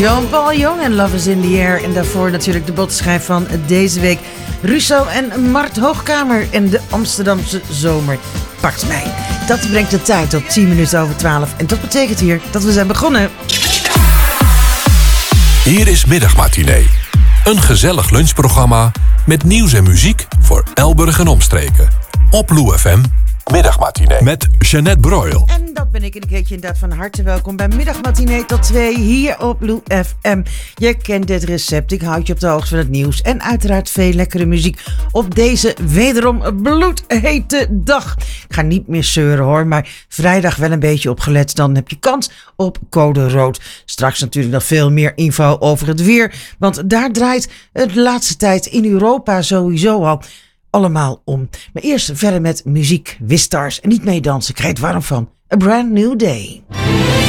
Jean-Paul Jong en Love is in the Air. En daarvoor natuurlijk de botschijf van deze week. Russo en Mart Hoogkamer en de Amsterdamse zomer pakt mij. Dat brengt de tijd op 10 minuten over 12. En dat betekent hier dat we zijn begonnen. Hier is Middagmatinee. Een gezellig lunchprogramma met nieuws en muziek voor Elburg en omstreken. Op Lou FM. Middagmatinee met Jeanette Broil. En dat ben ik een keertje inderdaad van harte welkom bij Middagmatinee tot 2 hier op Lou FM. Je kent dit recept, ik houd je op de hoogte van het nieuws en uiteraard veel lekkere muziek op deze wederom bloedhete dag. Ik ga niet meer zeuren hoor, maar vrijdag wel een beetje opgelet, dan heb je kans op code rood. Straks natuurlijk nog veel meer info over het weer, want daar draait het de laatste tijd in Europa sowieso al allemaal om. Maar eerst verder met muziek, Wistars en niet meedansen. Krijg je het warm van. A Brand New Day.